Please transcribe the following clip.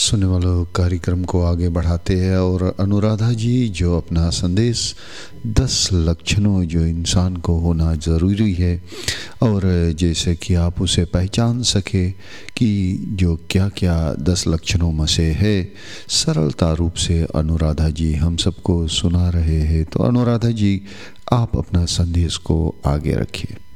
सुनने वालों कार्यक्रम को आगे बढ़ाते हैं और अनुराधा जी जो अपना संदेश 10 लक्षणों जो इंसान को होना ज़रूरी है और जैसे कि आप उसे पहचान सके कि जो क्या क्या 10 लक्षणों में से है, सरलता रूप से अनुराधा जी हम सबको सुना रहे हैं। तो अनुराधा जी आप अपना संदेश को आगे रखिए।